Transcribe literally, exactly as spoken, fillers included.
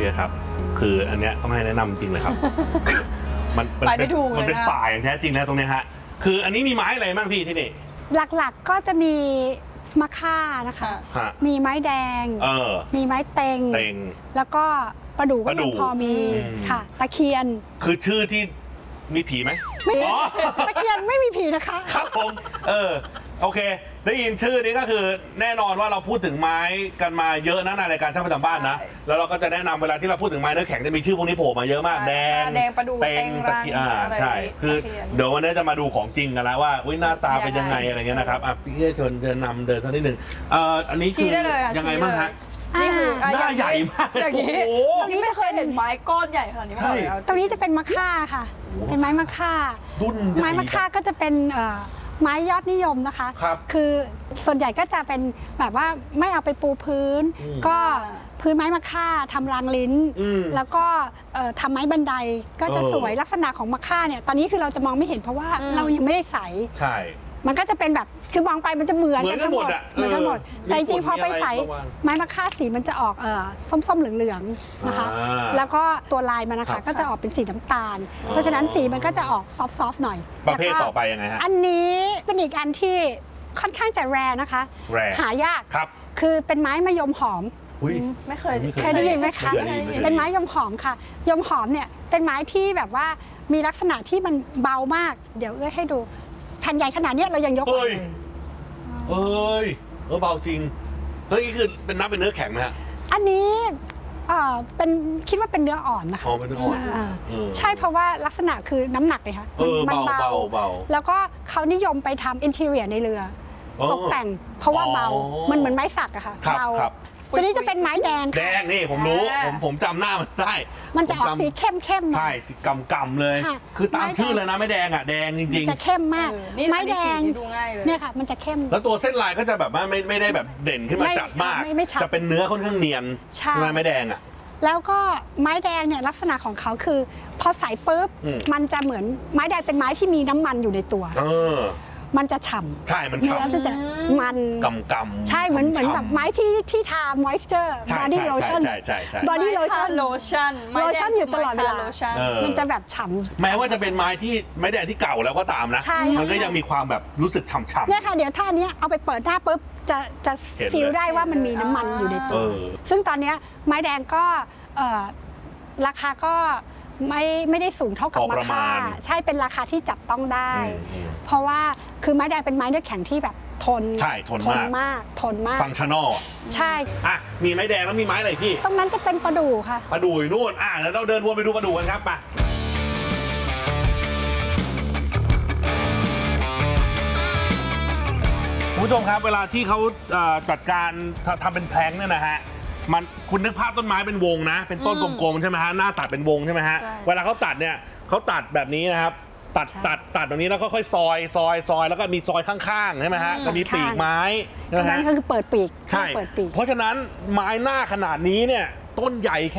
ครับคืออันเนี้ยต้องให้แนะนำจริงเลยครับมันไปไม่ถูกเลยนะมันเป็นป่าอย่างแท้จริงนะตรงนี้ฮะคืออันนี้มีไม้อะไรบ้างพี่ที่นี่หลักๆก็จะมีมะค่านะคะมีไม้แดงมีไม้เต็งแล้วก็ประดู่ก็ยังพอมีค่ะตะเคียนคือชื่อที่มีผีไหมไม่ตะเคียนไม่มีผีนะคะครับผมเออโอเคได้ยินชื่อนี้ก็คือแน่นอนว่าเราพูดถึงไม้กันมาเยอะนะในรายการช่างประจำบ้านนะแล้วเราก็จะแนะนำเวลาที่เราพูดถึงไม้เนื้อแข็งจะมีชื่อพวกนี้โผล่มาเยอะมากแดงแดงประดู่เต็งตะเคียนอ่าใช่คือเดี๋ยววันนี้จะมาดูของจริงกันแล้วว่าหน้าตาเป็นยังไงอะไรเงี้ยนะครับอ่ะพี่เชิญเดินนำเดินสักนิดหนึ่งเอ่ออันนี้คือยังไงบ้างฮะนี่คือหน้าใหญ่มากอย่างนี้นี่ไม่เคยเห็นไม้ก้อนใหญ่ขนาดนี้มาก่อนแล้วตรงนี้จะเป็นมะค่าค่ะเป็นไม้มะค่าไม้มะค่าก็จะเป็นไม้ยอดนิยมนะคะคือส่วนใหญ่ก็จะเป็นแบบว่าไม่เอาไปปูพื้นก็พื้นไม้มะค่าทำรางลิ้นแล้วก็ทำไม้บันไดก็จะสวยลักษณะของมะค่าเนี่ยตอนนี้คือเราจะมองไม่เห็นเพราะว่าเรายังไม่ได้ใส่ใช่มันก็จะเป็นแบบคือมองไปมันจะเหมือนกันทั้งหมดเหมือนทั้งหมดแต่จริงๆพอไปใส่ไม้มะค่าสีมันจะออกเออส้มๆเหลืองๆนะคะแล้วก็ตัวลายมันนะคะก็จะออกเป็นสีน้ำตาลเพราะฉะนั้นสีมันก็จะออกซอฟต์ๆหน่อยประเภทต่อไปยังไงฮะอันนี้เป็นอีกอันที่ค่อนข้างจะแรร์นะคะหายากครับคือเป็นไม้มะยมหอมไม่เคยเคยได้ยินไหมคะเป็นไม้ยมหอมค่ะยมหอมเนี่ยเป็นไม้ที่แบบว่ามีลักษณะที่มันเบามากเดี๋ยวเอื้อให้ดูแผ่นใหญ่ขนาดนี้เรายังยกเลยเอ้ยเออเบาจริงแล้วนี่คือเป็นน้ำเป็นเนื้อแข็งไหมฮะอันนี้เออเป็นคิดว่าเป็นเนื้ออ่อนนะคะอ๋อเป็นเนื้ออ่อนใช่เพราะว่าลักษณะคือน้ำหนักเลยค่ะมันเบาเบาแล้วก็เขานิยมไปทำอินทีเรียในเรือตกแต่งเพราะว่าเบามันเหมือนไม้สักอะค่ะเบาตัวนี้จะเป็นไม้แดงแดงนี่ผมรู้ผมผมจำหน้ามันได้มันจะออกสีเข้มเข้มหน่อยใช่สีกำกำเลยคือตามชื่อเลยนะไม่แดงอ่ะแดงจริงๆจะเข้มมากไม้แดงเนี่ยค่ะมันจะเข้มแล้วตัวเส้นลายก็จะแบบว่าไม่ไม่ได้แบบเด่นขึ้นมาจัดมากจะเป็นเนื้อค่อนข้างเนียนใช่ไม้แดงอ่ะแล้วก็ไม้แดงเนี่ยลักษณะของเขาคือพอใส่ปุ๊บมันจะเหมือนไม้แดงเป็นไม้ที่มีน้ำมันอยู่ในตัวมันจะฉ่ำใช่มันฉ่ำมันจะมันกำกำใช่เหมือนเหมือนแบบไม้ที่ที่ทามอยส์เจอร์บอดี้โลชั่นใช่ใช่ใช่บอดี้โลชั่นโลชั่นโลชั่นอยู่ตลอดเวลามันจะแบบฉ่ำแม้ว่าจะเป็นไม้ที่ไม้แดงที่เก่าแล้วก็ตามนะมันก็ยังมีความแบบรู้สึกฉ่ำๆเนี่ยค่ะเดี๋ยวท่านี้เอาไปเปิดหน้าปุ๊บจะจะฟีลได้ว่ามันมีน้ำมันอยู่ในตัวซึ่งตอนนี้ไม้แดงก็ราคาก็ไม่ไม่ได้สูงเท่ากับมะค่าใช่เป็นราคาที่จับต้องได้เพราะว่าคือไม้แดงเป็นไม้เนื้อแข็งที่แบบทนใช่ทนมากทนมากฟังชั่นอลใช่อ่ะมีไม้แดงแล้วมีไม้อะไรพี่ตรงนั้นจะเป็นประดู่ค่ะประดู่อยู่นู่นอ่ะแล้วเราเดินวนไปดูประดู่กันครับไปคุณผู้ชมครับเวลาที่เขาจัดการทำเป็นแพลงเนี่ยนะฮะมันคุณนึกภาพต้นไม้เป็นวงนะเป็นต้นกลมๆใช่ไหมฮะหน้าตัดเป็นวงใช่ไหมฮะเวลาเขาตัดเนี่ยเขาตัดแบบนี้นะครับตัดตัดตัดแบบนี้แล้วก็ค่อยซอยซอยซอยแล้วก็มีซอยข้างๆใช่ไหมฮะก็มีปีกไม้นะฮะก็คือเปิดปีกใช่เพราะฉะนั้นไม้หน้าขนาดนี้เนี่ยต้นใหญ่